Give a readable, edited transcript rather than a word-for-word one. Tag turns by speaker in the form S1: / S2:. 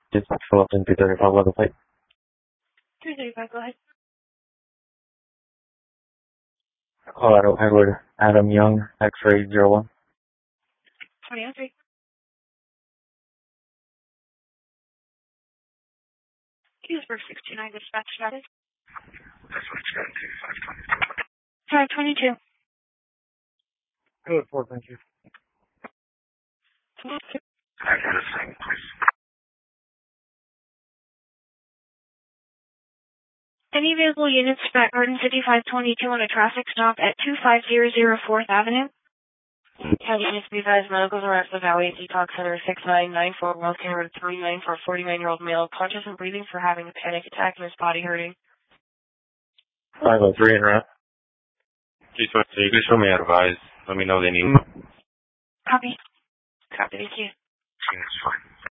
S1: Dispatch Phillips in 235 level plate.
S2: 335, go ahead.
S1: Colorado Edward Adam Young, X-ray 01.
S2: 2003. Hillsburg 629, dispatch status.
S3: That's what it's got,
S2: 522.
S1: Good, 4, thank you.
S3: Access thing, please.
S2: Any vehicle units at Garden City 522 on a traffic stop at 25004 4th Avenue.
S4: County units be advised, medicals arrest the Valley Detox Center 6994, Wellskin Road 39 for a 49-year-old male, conscious and breathing for having a panic attack and his body hurting.
S1: 503 en route.
S5: Please show me advised. Let me know they need.
S2: Copy.
S4: Copy, thank you.
S3: That's fine.